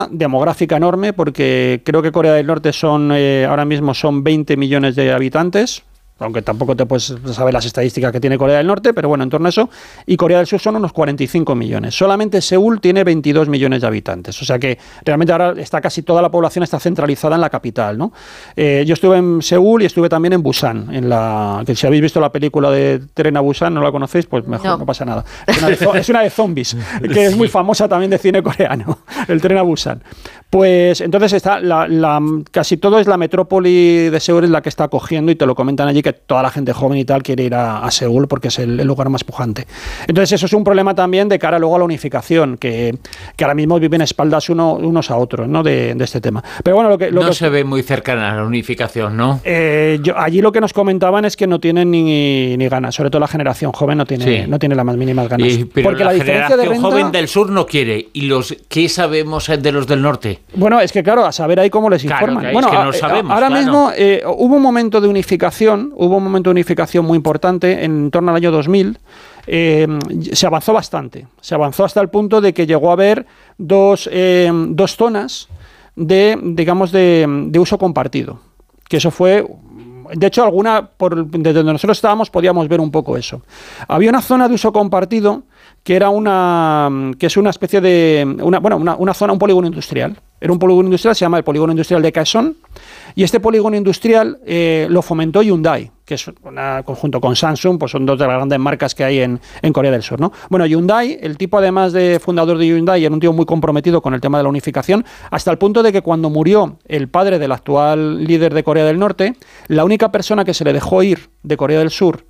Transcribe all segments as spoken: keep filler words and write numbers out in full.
demográfica enorme, porque creo que Corea del Norte son eh, ahora mismo son veinte millones de habitantes, aunque tampoco te puedes saber las estadísticas que tiene Corea del Norte, pero bueno, en torno a eso, y Corea del Sur son unos cuarenta y cinco millones. Solamente Seúl tiene veintidós millones de habitantes, o sea que realmente ahora está casi toda la población está centralizada en la capital, ¿no? Eh, yo estuve en Seúl y estuve también en Busan, en la que si habéis visto la película de Tren a Busan, no la conocéis, pues mejor, no, no pasa nada. Es una, de, es una de zombies, que es muy famosa también de cine coreano, el Tren a Busan. Pues entonces está la, la, casi todo es la metrópoli de Seúl es la que está acogiendo, y te lo comentan allí que toda la gente joven y tal quiere ir a, a Seúl porque es el, el lugar más pujante. Entonces eso es un problema también de cara luego a la unificación, que, que ahora mismo viven espaldas uno, unos a otros, ¿no? de, de este tema. Pero bueno, lo que, lo no que, se ve muy cercana a la unificación, ¿no? Eh, yo, allí lo que nos comentaban es que no tienen ni, ni ganas, sobre todo la generación joven no tiene, sí. no tiene las más mínimas ganas. Y, pero porque la, la generación de renta, joven del sur no quiere. ¿Y los qué sabemos de los del norte? Bueno, es que claro, a saber ahí cómo les informan. Claro, bueno, es que no sabemos, ahora claro. mismo eh, hubo un momento de unificación, hubo un momento de unificación muy importante en torno al año dos mil. Eh, se avanzó bastante, se avanzó hasta el punto de que llegó a haber dos, eh, dos zonas de, digamos, de, de uso compartido, que eso fue... De hecho, alguna por, desde donde nosotros estábamos podíamos ver un poco eso. Había una zona de uso compartido que era una que es una especie de una, bueno, una, una zona, un polígono industrial. Era un polígono industrial, se llama el polígono industrial de Kaesong, y este polígono industrial eh, lo fomentó Hyundai, que es una, junto con Samsung, pues son dos de las grandes marcas que hay en, en Corea del Sur, ¿no? Bueno, Hyundai, el tipo además de fundador de Hyundai, era un tío muy comprometido con el tema de la unificación, hasta el punto de que cuando murió el padre del actual líder de Corea del Norte, la única persona que se le dejó ir de Corea del Sur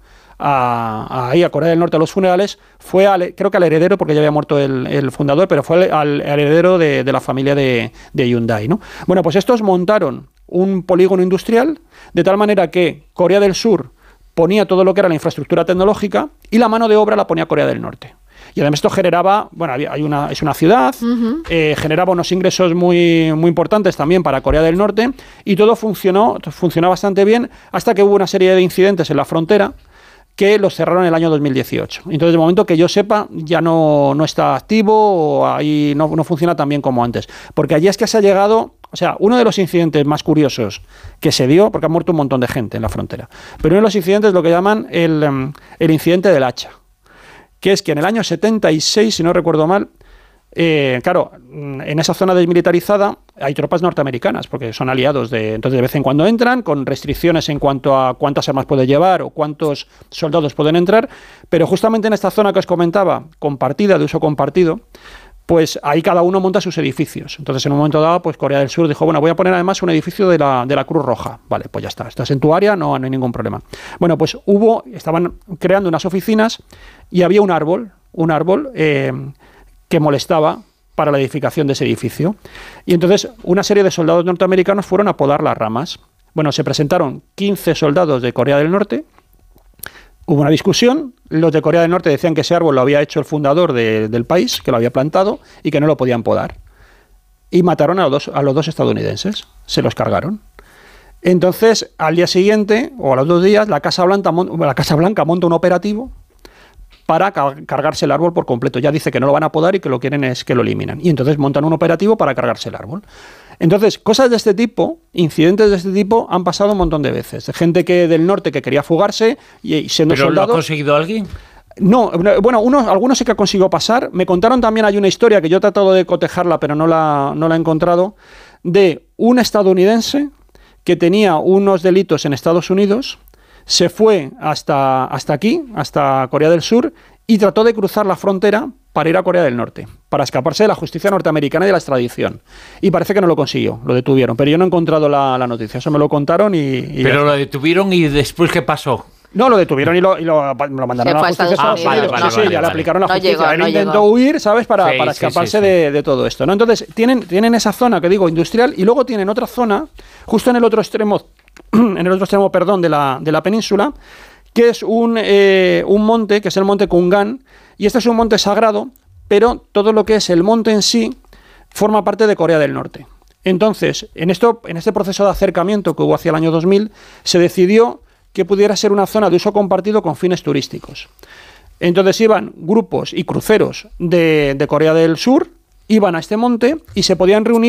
a, a, a Corea del Norte a los funerales fue, al, creo que al heredero, porque ya había muerto el, el fundador, pero fue al, al heredero de, de la familia de, de Hyundai, ¿no? Bueno, pues estos montaron un polígono industrial de tal manera que Corea del Sur ponía todo lo que era la infraestructura tecnológica y la mano de obra la ponía Corea del Norte. Y además esto generaba, bueno, hay una, es una ciudad, uh-huh. eh, generaba unos ingresos muy, muy importantes también para Corea del Norte, y todo funcionó, funcionó bastante bien hasta que hubo una serie de incidentes en la frontera que los cerraron en el año dos mil dieciocho. Entonces, de momento que yo sepa, ya no, no está activo o ahí no, no funciona tan bien como antes. Porque allí es que se ha llegado... O sea, uno de los incidentes más curiosos que se dio, porque ha muerto un montón de gente en la frontera, pero uno de los incidentes es lo que llaman el, el incidente del hacha, que es que en el año setenta y seis, si no recuerdo mal, Eh, claro, en esa zona desmilitarizada hay tropas norteamericanas porque son aliados de, entonces de vez en cuando entran con restricciones en cuanto a cuántas armas puede llevar o cuántos soldados pueden entrar, pero justamente en esta zona que os comentaba, compartida, de uso compartido, pues ahí cada uno monta sus edificios. Entonces en un momento dado, pues Corea del Sur dijo, bueno, voy a poner además un edificio de la, de la Cruz Roja. Vale, pues ya está, estás en tu área, no, no hay ningún problema. Bueno, pues hubo, estaban creando unas oficinas y había un árbol, un árbol eh, que molestaba para la edificación de ese edificio. Y entonces una serie de soldados norteamericanos fueron a podar las ramas. Bueno, se presentaron quince soldados de Corea del Norte, hubo una discusión, los de Corea del Norte decían que ese árbol lo había hecho el fundador de, del país, que lo había plantado y que no lo podían podar. Y mataron a los dos, a los dos estadounidenses, se los cargaron. Entonces, al día siguiente, o a los dos días, la Casa Blanca, la Casa Blanca monta un operativo para cargarse el árbol por completo. Ya dice que no lo van a podar y que lo quieren es que lo eliminan. Y entonces montan un operativo para cargarse el árbol. Entonces, cosas de este tipo, incidentes de este tipo, han pasado un montón de veces. De gente que del norte que quería fugarse y siendo ¿Pero soldado... lo ha conseguido alguien? No, bueno, unos, algunos sí que ha conseguido pasar. Me contaron también, hay una historia que yo he tratado de cotejarla, pero no la, no la he encontrado, de un estadounidense que tenía unos delitos en Estados Unidos, se fue hasta, hasta aquí, hasta Corea del Sur, y trató de cruzar la frontera para ir a Corea del Norte, para escaparse de la justicia norteamericana y de la extradición. Y parece que no lo consiguió, lo detuvieron, pero yo no he encontrado la, la noticia, eso me lo contaron y... y pero lo detuvieron y después, ¿qué pasó? No, lo detuvieron y lo, y lo, lo mandaron a la justicia. Ah, vale, vale, sí, vale, sí, ya vale. le aplicaron a la No justicia. llegó, Él no intentó llegó. huir, ¿sabes? Para, Sí, para sí, escaparse sí, sí. De, de todo esto, ¿no? Entonces, tienen, tienen esa zona que digo industrial y luego tienen otra zona, justo en el otro extremo, en el otro extremo, perdón, de la, de la península, que es un, eh, un monte, que es el monte Kungan, y este es un monte sagrado, pero todo lo que es el monte en sí forma parte de Corea del Norte. Entonces, en, esto, en este proceso de acercamiento que hubo hacia el año dos mil, se decidió que pudiera ser una zona de uso compartido con fines turísticos. Entonces iban grupos y cruceros de, de Corea del Sur, iban a este monte y se podían reunir